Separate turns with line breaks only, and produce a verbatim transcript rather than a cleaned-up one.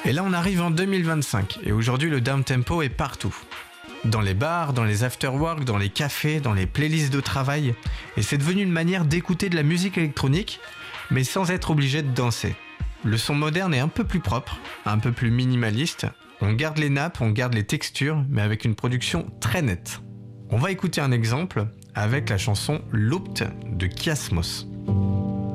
Et là on arrive en deux mille vingt-cinq et aujourd'hui le downtempo est partout. Dans les bars, dans les afterwork, dans les cafés, dans les playlists de travail. Et c'est devenu une manière d'écouter de la musique électronique, mais sans être obligé de danser. Le son moderne est un peu plus propre, un peu plus minimaliste. On garde les nappes, on garde les textures, mais avec une production très nette. On va écouter un exemple avec la chanson Looped de Kiasmos.